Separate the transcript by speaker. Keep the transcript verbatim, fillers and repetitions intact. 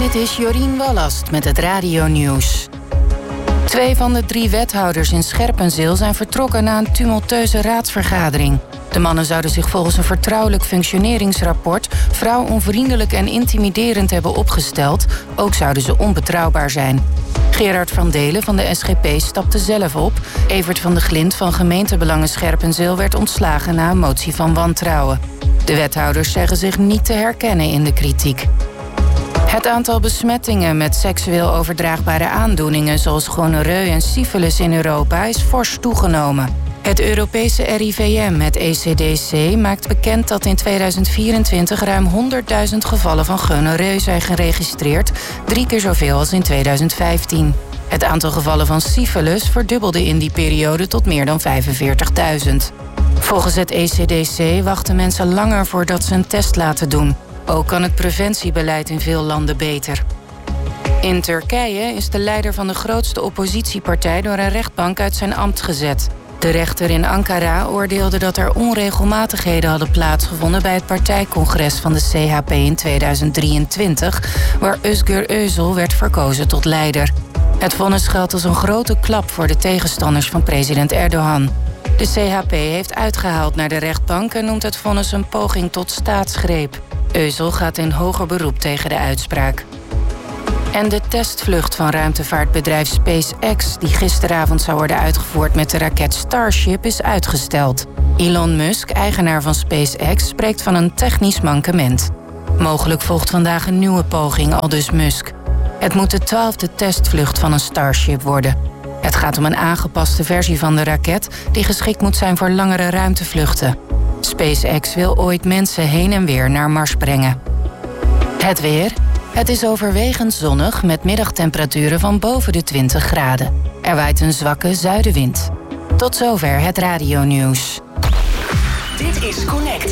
Speaker 1: Dit is Jorien Wallast met het Radio-nieuws. Twee van de drie wethouders in Scherpenzeel zijn vertrokken na een tumultueuze raadsvergadering. De mannen zouden zich volgens een vertrouwelijk functioneringsrapport vrouwonvriendelijk en intimiderend hebben opgesteld. Ook zouden ze onbetrouwbaar zijn. Gerard van Delen van de S G P stapte zelf op. Evert van de Glint van Gemeentebelangen Scherpenzeel werd ontslagen na een motie van wantrouwen. De wethouders zeggen zich niet te herkennen in de kritiek. Het aantal besmettingen met seksueel overdraagbare aandoeningen zoals gonoreu en syfilis in Europa is fors toegenomen. Het Europese R I V M, het E C D C, maakt bekend dat in tweeduizend vierentwintig ruim honderdduizend gevallen van gonoreu zijn geregistreerd, drie keer zoveel als in tweeduizend vijftien. Het aantal gevallen van syfilis verdubbelde in die periode tot meer dan vijfenveertigduizend. Volgens het E C D C wachten mensen langer voordat ze een test laten doen. Ook kan het preventiebeleid in veel landen beter. In Turkije is de leider van de grootste oppositiepartij door een rechtbank uit zijn ambt gezet. De rechter in Ankara oordeelde dat er onregelmatigheden hadden plaatsgevonden bij het partijcongres van de C H P in tweeduizend drieëntwintig, waar Özgür Özel werd verkozen tot leider. Het vonnis geldt als een grote klap voor de tegenstanders van president Erdogan. De C H P heeft uitgehaald naar de rechtbank en noemt het vonnis een poging tot staatsgreep. Özel gaat in hoger beroep tegen de uitspraak. En de testvlucht van ruimtevaartbedrijf SpaceX, die gisteravond zou worden uitgevoerd met de raket Starship, is uitgesteld. Elon Musk, eigenaar van SpaceX, spreekt van een technisch mankement. Mogelijk volgt vandaag een nieuwe poging, aldus Musk. Het moet de twaalfde testvlucht van een Starship worden. Het gaat om een aangepaste versie van de raket die geschikt moet zijn voor langere ruimtevluchten. SpaceX wil ooit mensen heen en weer naar Mars brengen. Het weer. Het is overwegend zonnig met middagtemperaturen van boven de twintig graden. Er waait een zwakke zuidenwind. Tot zover het Radio-nieuws.
Speaker 2: Dit is Connect.